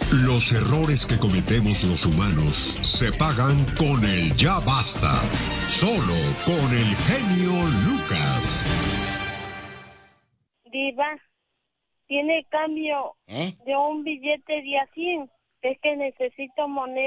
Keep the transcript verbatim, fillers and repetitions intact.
Los errores que cometemos los humanos se pagan con el ya basta. Solo con el genio Lucas. Diva, tiene cambio ¿Eh? de un billete de a cien. Es que necesito moneda.